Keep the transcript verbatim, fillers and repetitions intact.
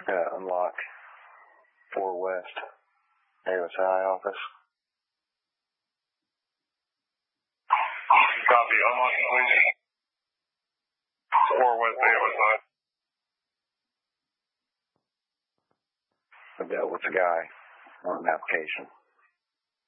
Uh, unlock four West A O S I office. Copy. Unlocking, please. four West A O S I. I dealt with the guy on an application.